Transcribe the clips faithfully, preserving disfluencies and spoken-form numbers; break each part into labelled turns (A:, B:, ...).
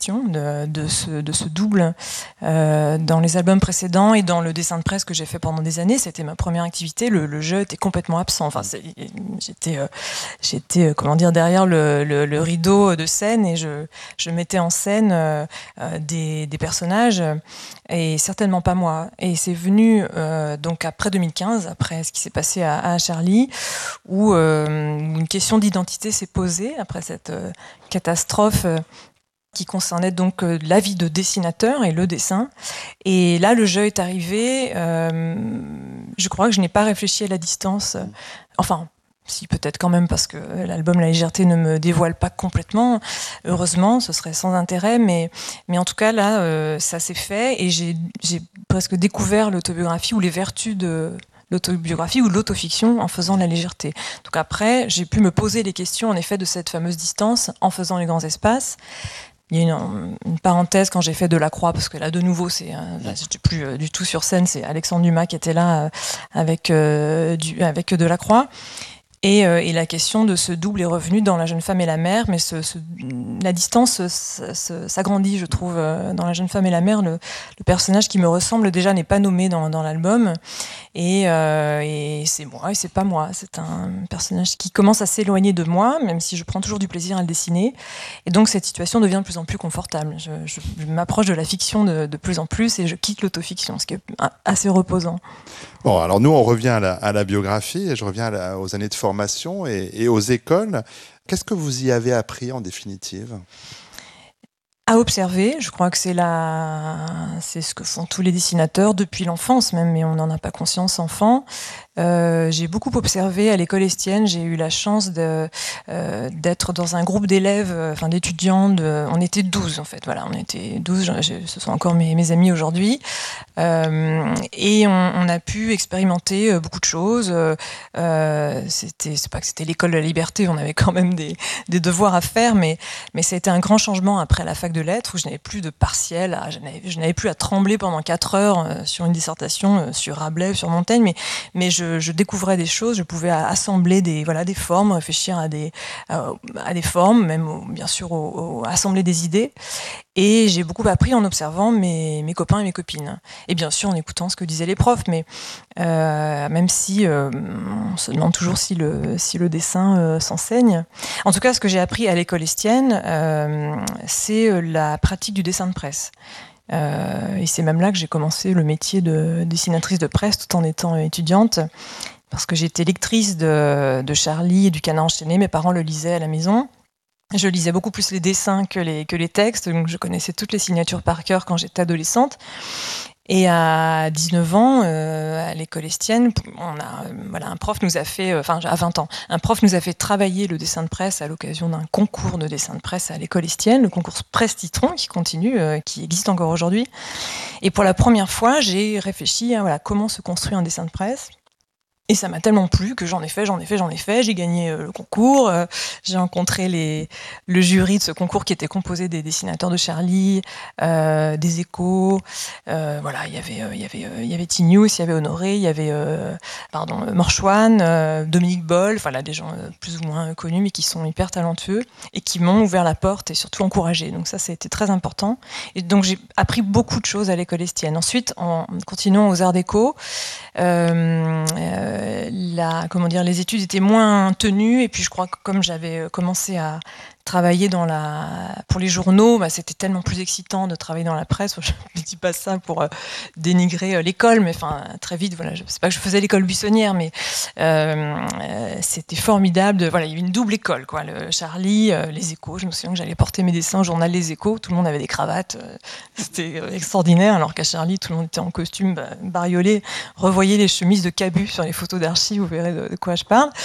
A: question de, de, ce, de ce double euh, dans les albums précédents et dans le dessin de presse que j'ai fait pendant des années. C'était ma première activité. Le, le jeu était complètement absent. Enfin, c'est, j'étais, euh, j'étais, euh, comment dire, derrière le, le, le rideau de scène et je, je mettais en scène euh, euh, des, des personnages et certainement pas moi. Et c'est venu euh, donc après deux mille quinze, après ce qui s'est passé à, à Charlie, où euh, une question d'identité s'est posée après cette euh, catastrophe euh, qui concernait donc euh, la vie de dessinateur et le dessin. Et là, le jeu est arrivé. Euh, je crois que je n'ai pas réfléchi à la distance. Euh, enfin, si, peut-être quand même, parce que l'album La Légèreté ne me dévoile pas complètement. Heureusement, ce serait sans intérêt. Mais, mais en tout cas, là, euh, ça s'est fait. Et j'ai, j'ai presque découvert l'autobiographie ou les vertus de l'autobiographie ou l'autofiction en faisant La Légèreté. Donc après, j'ai pu me poser les questions, en effet, de cette fameuse distance en faisant Les Grands Espaces. Il y a une, une parenthèse quand j'ai fait Delacroix, parce que là, de nouveau, c'est, euh, là, j'étais plus euh, du tout sur scène, c'est Alexandre Dumas qui était là euh, avec, euh, du, avec Delacroix. Et, euh, et la question de ce double est revenue dans La Jeune Femme et la Mère, mais ce, ce, la distance s'agrandit, je trouve, dans La Jeune Femme et la Mère. Le, le personnage qui me ressemble déjà n'est pas nommé dans, dans l'album, et, euh, et c'est moi, et c'est pas moi. C'est un personnage qui commence à s'éloigner de moi, même si je prends toujours du plaisir à le dessiner. Et donc cette situation devient de plus en plus confortable. Je, je, je m'approche de la fiction de, de plus en plus, et je quitte l'autofiction, ce qui est assez reposant.
B: Bon, alors nous, on revient à la, à la biographie, et je reviens à la, aux années de formation et, et aux écoles. Qu'est-ce que vous y avez appris en définitive ?
A: À observer, je crois que c'est la... c'est ce que font tous les dessinateurs depuis l'enfance même, mais on n'en a pas conscience enfant. Euh, j'ai beaucoup observé à l'école Estienne. J'ai eu la chance de, euh, d'être dans un groupe d'élèves, euh, enfin d'étudiants. De, on était douze en fait. Voilà, on était douze. Je, ce sont encore mes, mes amis aujourd'hui. Euh, et on, on a pu expérimenter beaucoup de choses. Euh, c'était, c'est pas que c'était l'école de la liberté. On avait quand même des, des devoirs à faire, mais mais ça a été un grand changement après la fac de lettres où je n'avais plus de partiel. À, je, n'avais, je n'avais plus à trembler pendant quatre heures euh, sur une dissertation euh, sur Rabelais, sur Montaigne, mais mais je Je, je découvrais des choses, je pouvais assembler des, voilà, des formes, réfléchir à des, à, à des formes, même au, bien sûr au, au, assembler des idées. Et j'ai beaucoup appris en observant mes, mes copains et mes copines. Et bien sûr en écoutant ce que disaient les profs, mais euh, même si euh, on se demande toujours si le, si le dessin euh, s'enseigne. En tout cas, ce que j'ai appris à l'école Estienne, euh, c'est la pratique du dessin de presse. Euh, et c'est même là que j'ai commencé le métier de dessinatrice de presse tout en étant étudiante, parce que j'étais lectrice de, de Charlie et du Canard enchaîné. Mes parents le lisaient à la maison. Je lisais beaucoup plus les dessins que les, que les textes, donc je connaissais toutes les signatures par cœur quand j'étais adolescente. Et à dix-neuf ans, euh, à l'école Estienne, on a, euh, voilà, un prof nous a fait, enfin euh, à vingt ans, un prof nous a fait travailler le dessin de presse à l'occasion d'un concours de dessin de presse à l'école Estienne, le concours Presse Citron, qui continue, euh, qui existe encore aujourd'hui. Et pour la première fois, j'ai réfléchi à voilà, comment se construit un dessin de presse. Et ça m'a tellement plu que j'en ai fait, j'en ai fait, j'en ai fait. J'ai gagné euh, le concours. Euh, j'ai rencontré les, le jury de ce concours qui était composé des dessinateurs de Charlie, euh, des Échos. Euh, voilà, il y avait, euh, il y avait, euh, il y avait Tignous, il y avait Honoré, il y avait, euh, pardon, Morchouane, euh, Dominique Boll. Voilà, des gens euh, plus ou moins connus, mais qui sont hyper talentueux et qui m'ont ouvert la porte et surtout encouragé. Donc ça, ça a été très important. Et donc j'ai appris beaucoup de choses à l'école Estienne. Ensuite, en continuant aux Arts Déco, euh, euh, La, comment dire, les études étaient moins tenues et puis je crois que comme j'avais commencé à travailler dans la, pour les journaux, bah, c'était tellement plus excitant de travailler dans la presse. Je ne dis pas ça pour euh, dénigrer euh, l'école, mais enfin très vite, voilà, je sais pas que je faisais l'école buissonnière, mais euh, euh, c'était formidable. De, voilà, il y avait une double école, quoi. Le Charlie, euh, les Échos. Je me souviens que j'allais porter mes dessins au journal Les Échos. Tout le monde avait des cravates, euh, c'était euh, extraordinaire. Alors qu'à Charlie, tout le monde était en costume bah, bariolé. Revoyez les chemises de Cabu sur les photos d'archives, vous verrez de, de quoi je parle.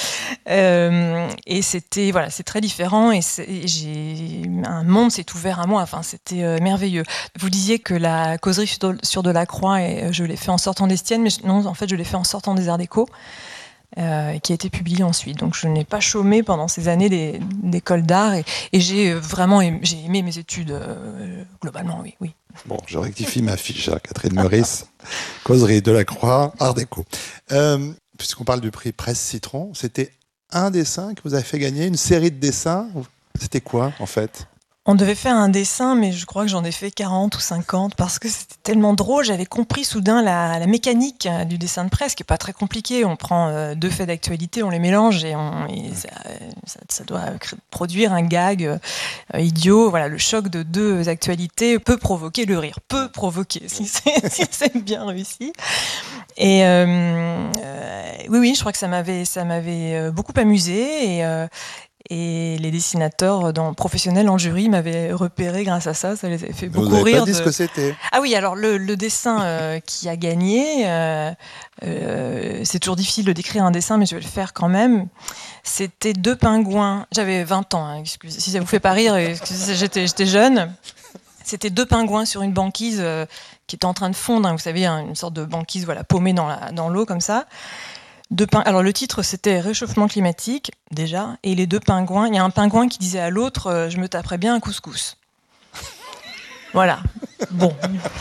A: Euh, et c'était, voilà, c'est très différent et c'est, et j'ai, un monde s'est ouvert à moi, enfin, c'était euh, merveilleux. Vous disiez que la causerie sur, sur Delacroix, et, je l'ai fait en sortant d'Estienne, mais je, non, en fait, je l'ai fait en sortant des Arts Déco, euh, qui a été publié ensuite. Donc, je n'ai pas chômé pendant ces années des, d'école d'art, et, et j'ai vraiment aimé, j'ai aimé mes études, euh, globalement, oui, oui.
B: Bon, je rectifie ma fiche, hein, Catherine Meurice, causerie Delacroix, Art Déco. Euh, puisqu'on parle du prix Presse Citron, c'était un dessin que vous avez fait gagner, une série de dessins. C'était quoi, en fait ?
A: On devait faire un dessin, mais je crois que j'en ai fait quarante ou cinquante parce que c'était tellement drôle. J'avais compris soudain la, la mécanique du dessin de presse, qui n'est pas très compliqué. On prend euh, deux faits d'actualité, on les mélange et, on, et ça, ça, ça doit produire un gag euh, idiot. Voilà, le choc de deux actualités peut provoquer le rire, peut provoquer, si c'est, si c'est bien réussi. Et euh, euh, oui, oui, je crois que ça m'avait, ça m'avait beaucoup amusé et euh, Et les dessinateurs dans, professionnels en jury m'avaient repéré grâce à ça. Ça les avait fait beaucoup
B: Vous n'avez
A: rire.
B: pas dit
A: de...
B: ce que c'était.
A: Ah oui, alors le, le dessin euh, qui a gagné, euh, euh, c'est toujours difficile de décrire un dessin, mais je vais le faire quand même. C'était deux pingouins. J'avais vingt ans, hein, excusez, si ça vous fait pas rire, excusez, j'étais, j'étais jeune. C'était deux pingouins sur une banquise euh, qui était en train de fondre. Hein, vous savez, hein, une sorte de banquise voilà, paumée dans, la, dans l'eau comme ça. Deux ping... Alors le titre c'était Réchauffement climatique déjà, et les deux pingouins, il y a un pingouin qui disait à l'autre euh, je me taperais bien un couscous. Voilà. Bon.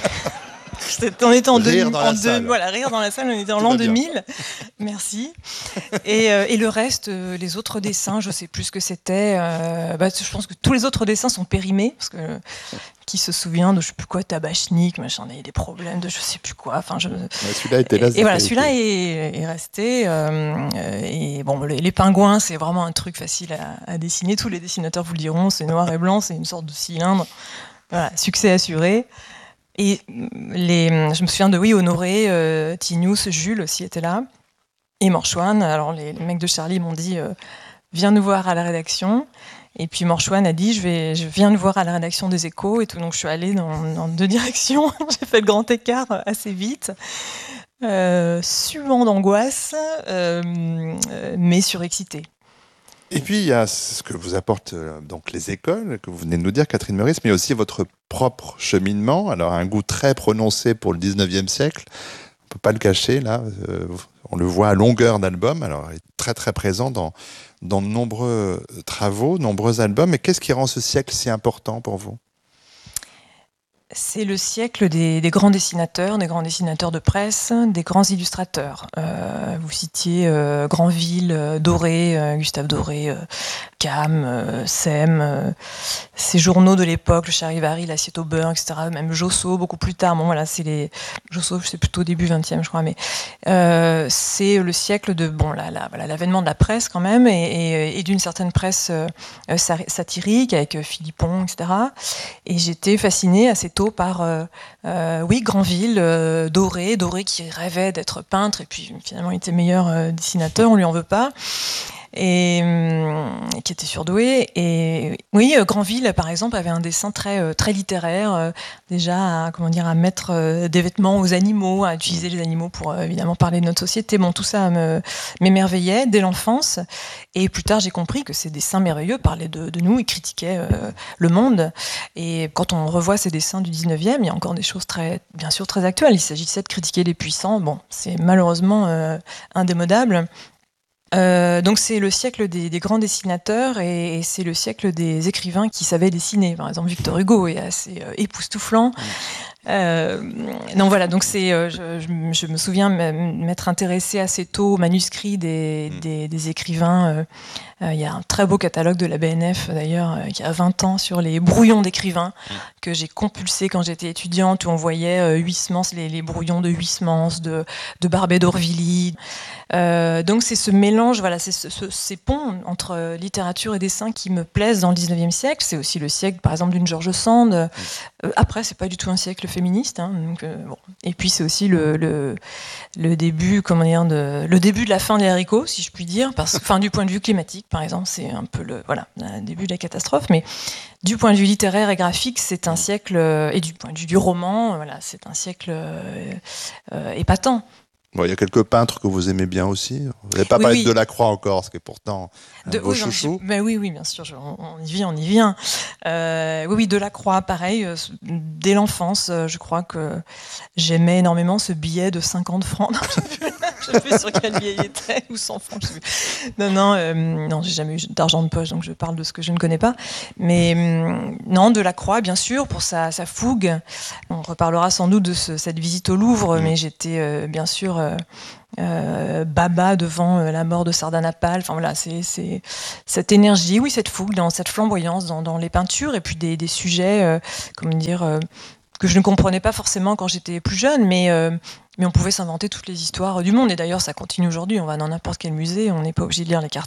A: On était en
B: rire
A: deux,
B: dans
A: en
B: la
A: deux,
B: salle.
A: voilà, rire dans la salle, on était en
B: Tout
A: l'an
B: va bien.
A: deux mille. Merci. Et, euh, et le reste, euh, les autres dessins, je sais plus ce que c'était. Euh, bah, je pense que tous les autres dessins sont périmés parce que qui se souvient de je sais plus quoi, Tabachnik, machin, il y a des problèmes de je sais plus quoi. Enfin, je...
B: Ouais, celui-là était là.
A: Et, et voilà, celui-là est, est resté. Euh, et bon, les, les pingouins, c'est vraiment un truc facile à, à dessiner. Tous les dessinateurs vous le diront, c'est noir et blanc, c'est une sorte de cylindre. Voilà, succès assuré. Et les, je me souviens de oui, Honoré, euh, Tinius, Jules aussi étaient là. Et Morchouane. Alors les, les mecs de Charlie m'ont dit euh, viens nous voir à la rédaction. Et puis Morchouane a dit je, vais, je viens nous voir à la rédaction des Échos et tout. Donc je suis allée dans, dans deux directions. J'ai fait le grand écart assez vite. Euh, suant d'angoisse, euh, mais surexcitée.
B: Et puis, il y a ce que vous apportent euh, donc les écoles, que vous venez de nous dire, Catherine Meurice, mais aussi votre propre cheminement. Alors, un goût très prononcé pour le dix-neuvième siècle. On ne peut pas le cacher, là. Euh, on le voit à longueur d'albums. Alors, il est très, très présent dans, dans de nombreux travaux, nombreux albums. Et qu'est-ce qui rend ce siècle si important pour vous ?
A: C'est le siècle des, des grands dessinateurs, des grands dessinateurs de presse, des grands illustrateurs. Euh, vous citiez euh, Granville, euh, Doré, euh, Gustave Doré, euh, Cam, euh, Sem, euh, ces journaux de l'époque, le Charivari, l'Assiette au beurre, et cetera. Même Josso, beaucoup plus tard. Bon, voilà, c'est les Josso, c'est plutôt début vingtième, je crois, mais euh, c'est le siècle de bon, là, là, voilà, l'avènement de la presse quand même, et, et, et d'une certaine presse euh, satirique avec euh, Philippon, et cetera. Et j'étais fascinée assez tôt par euh, euh, oui Granville, euh, Doré, Doré qui rêvait d'être peintre et puis finalement il était meilleur euh, dessinateur, on lui en veut pas. Et euh, qui était surdoué. Et oui, euh, Granville, par exemple, avait un dessin très euh, très littéraire, euh, déjà à, comment dire, à mettre euh, des vêtements aux animaux, à utiliser les animaux pour euh, évidemment parler de notre société. Bon, tout ça me, m'émerveillait dès l'enfance. Et plus tard, j'ai compris que ces dessins merveilleux parlaient de, de nous, ils critiquaient euh, le monde. Et quand on revoit ces dessins du dix-neuvième, il y a encore des choses très, bien sûr, très actuelles. Il s'agissait de critiquer les puissants. Bon, c'est malheureusement euh, indémodable. Euh, donc c'est le siècle des, des grands dessinateurs et, et c'est le siècle des écrivains qui savaient dessiner. Par exemple, Victor Hugo est assez euh, époustouflant. Euh, donc voilà, donc c'est, euh, je, je, je me souviens m'être intéressée assez tôt aux manuscrits des, des, des écrivains. Euh, euh, il y a un très beau catalogue de la B N F d'ailleurs euh, qui a vingt ans sur les brouillons d'écrivains que j'ai compulsé quand j'étais étudiante, où on voyait euh, Huysmans, les, les brouillons de Huysmans, de, de Barbet d'Aurevilly. Euh, donc c'est ce mélange, voilà, c'est ce, ce, ces ponts entre littérature et dessin qui me plaisent dans le dix-neuvième siècle. C'est aussi le siècle, par exemple, d'une George Sand. Euh, après, c'est pas du tout un siècle féministe. Hein, donc, euh, bon. Et puis c'est aussi le, le, le début, comment dire, de, le début de la fin des haricots, si je puis dire, parce, enfin, du point de vue climatique, par exemple, c'est un peu le, voilà, le début de la catastrophe. Mais du point de vue littéraire et graphique, c'est un siècle, et du point de vue du roman, voilà, c'est un siècle euh, euh, épatant.
B: Bon, il y a quelques peintres que vous aimez bien aussi. Vous n'avez pas
A: oui,
B: parlé
A: oui.
B: de Delacroix encore, ce qui est pourtant un
A: de
B: beau
A: oui,
B: chouchou.
A: Ben oui, oui, bien sûr, je, on, on y vient, on y vient. Euh, oui, oui, Delacroix, pareil, euh, dès l'enfance, euh, je crois que j'aimais énormément ce billet de cinquante francs. Non, Je sais plus sur quel billet il était, ou cent francs, je sais plus. Non, non, euh, non, j'ai jamais eu d'argent de poche, donc je parle de ce que je ne connais pas. Mais euh, non, Delacroix, bien sûr, pour sa, sa fougue. On reparlera sans doute de ce, cette visite au Louvre, mmh. mais j'étais euh, bien sûr euh, euh, baba devant euh, la mort de Sardanapale. Enfin voilà, c'est, c'est cette énergie, oui, cette fougue, dans cette flamboyance dans, dans les peintures, et puis des, des sujets, euh, comment dire, euh, que je ne comprenais pas forcément quand j'étais plus jeune, mais euh, mais on pouvait s'inventer toutes les histoires du monde. Et d'ailleurs, ça continue aujourd'hui. On va dans n'importe quel musée, on n'est pas obligé de lire les cartes